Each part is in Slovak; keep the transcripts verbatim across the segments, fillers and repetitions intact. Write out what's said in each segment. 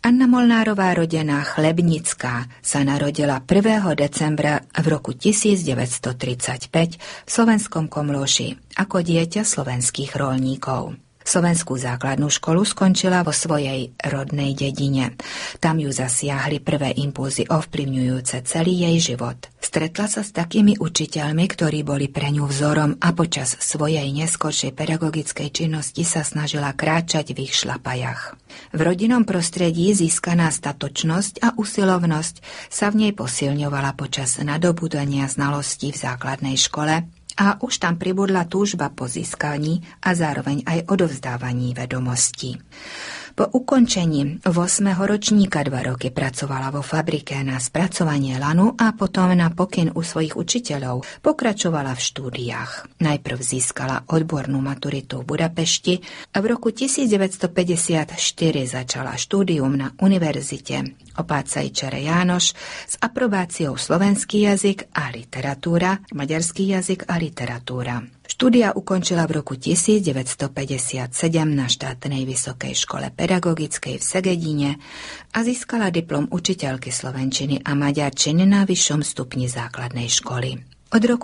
Anna Molnárová, rodená Chlebnická, sa narodila prvého decembra v roku tisícdeväťstotridsaťpäť v slovenskom Komlóši ako dieťa slovenských roľníkov. Slovenskú základnú školu skončila vo svojej rodnej dedine. Tam ju zasiahli prvé impulzy ovplyvňujúce celý jej život. Stretla sa s takými učiteľmi, ktorí boli pre ňu vzorom a počas svojej neskoršej pedagogickej činnosti sa snažila kráčať v ich šlapajach. V rodinnom prostredí získaná statočnosť a usilovnosť sa v nej posilňovala počas nadobúdania znalostí v základnej škole, a už tam pribudla túžba po získaní a zároveň aj odovzdávaní vedomostí. Po ukončení ôsmeho ročníka dva roky pracovala vo fabrike na spracovanie lanu a potom na pokyn u svojich učiteľov pokračovala v štúdiách. Najprv získala odbornú maturitu v Budapešti a v roku tisícdeväťstopäťdesiatštyri začala štúdium na univerzite Opácaj-Čere Jánoš s aprobáciou slovenský jazyk a literatúra, maďarský jazyk a literatúra. Štúdia ukončila v roku tisícdeväťstopäťdesiatsedem na štátnej vysokej škole pedagogickej v Segedine a získala diplom učiteľky slovenčiny a maďarčiny na vyššom stupni základnej školy. Od roku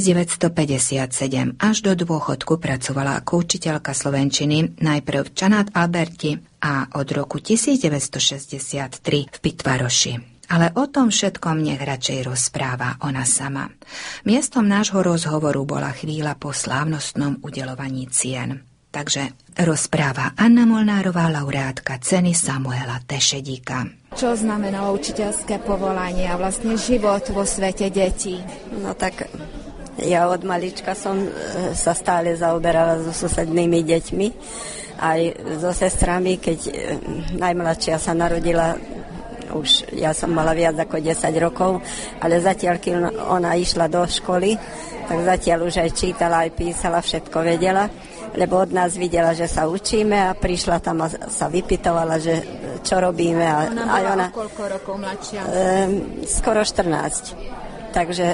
tisícdeväťstopäťdesiatsedem až do dôchodku pracovala ako učiteľka slovenčiny najprv v Čanát Alberti a od roku tisícdeväťstošesťdesiattri v Pitvaroši. Ale o tom všetkom nech radšej rozpráva ona sama. Miestom nášho rozhovoru bola chvíľa po slávnostnom udeľovaní cien. Takže rozpráva Anna Molnárová, laureátka ceny Samuela Tešedíka. Čo znamenalo učiteľské povolanie a vlastne život vo svete detí? No tak ja od malička som sa stále zaoberala so susednými deťmi, aj so sestrami, keď najmladšia sa narodila. Už ja som mala viac ako desať rokov, ale zatiaľ, keď ona išla do školy, tak zatiaľ už aj čítala, aj písala, všetko vedela, lebo od nás videla, že sa učíme a prišla tam a sa vypytovala, že čo robíme. A, ona aj bola ona, koľko rokov mladšia? E, skoro štrnásť. Takže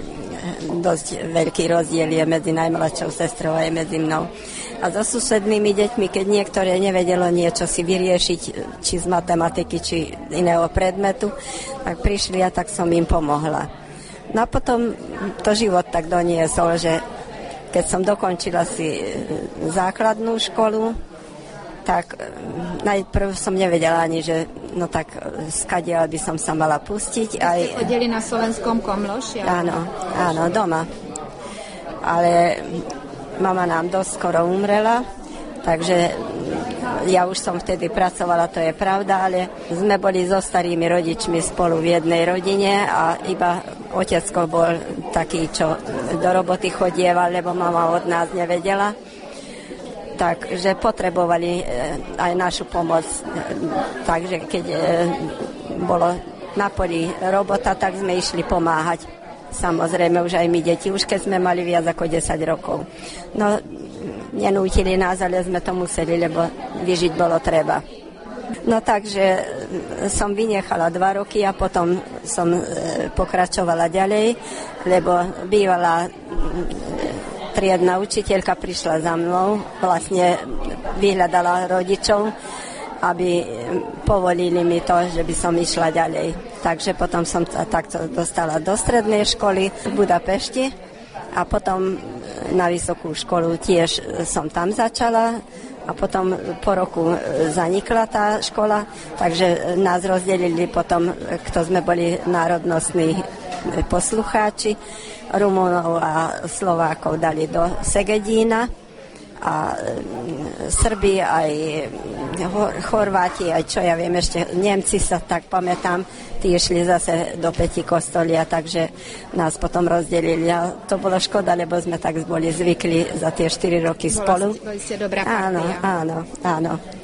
dosť veľký rozdiel je medzi najmladšou sestrou a medzi mnou. A so susednými deťmi, keď niektoré nevedelo niečo si vyriešiť, či z matematiky, či iného predmetu, tak prišli a tak som im pomohla. No a potom to život tak doniesol, že keď som dokončila si základnú školu, tak najprv som nevedela ani, že no tak skadiaľ by som sa mala pustiť. Aj... Ste chodili na slovenskom Komlóši? Áno, áno, doma. Ale mama nám dosť skoro umrela, takže ja už som vtedy pracovala, to je pravda, ale sme boli so starými rodičmi spolu v jednej rodine a iba otecko bol taký, čo do roboty chodieval, lebo mama od nás nevedela. Takže potrebovali aj našu pomoc. Takže keď bolo na poli robota, tak sme išli pomáhať. Samozrejme už aj my deti, už keď sme mali viac ako desať rokov. No, nenútili nás, ale sme to museli, lebo vyžiť bolo treba. No takže som vynechala dva roky a potom som pokračovala ďalej, lebo bývala triedna učiteľka prišla za mnou, vlastne vyhľadala rodičov, aby povolili mi to, že by som išla ďalej. Takže potom som sa takto dostala do strednej školy v Budapešti a potom na vysokú školu tiež som tam začala a potom po roku zanikla tá škola, takže nás rozdelili potom, kto sme boli národnostní poslucháči. Rumunov a Slovákov dali do Segedína a Srbi aj Chorváti, aj čo ja viem, ešte Nemci sa tak pamätám, tí išli zase do Pätikostolia, takže nás potom rozdelili. A to bolo škoda, lebo sme tak boli zvykli za tie štyri roky spolu. Boli ste dobrá partia. Áno, áno, áno.